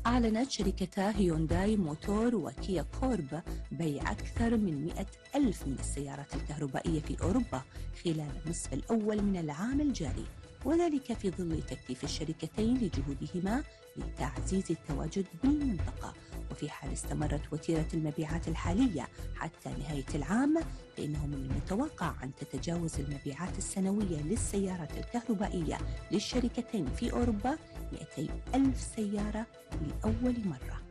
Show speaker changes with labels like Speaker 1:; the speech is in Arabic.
Speaker 1: أعلنت شركتا هيونداي موتور وكيا كورب بيع أكثر من 100 ألف من السيارات الكهربائية في أوروبا خلال النصف الأول من العام الجاري، وذلك في ظل تكثيف الشركتين لجهودهما لتعزيز التواجد بالمنطقة. وفي حال استمرت وتيرة المبيعات الحالية حتى نهاية العام، فإنه من المتوقع أن تتجاوز المبيعات السنوية للسيارات الكهربائية للشركتين في أوروبا 200 ألف سيارة لأول مرة.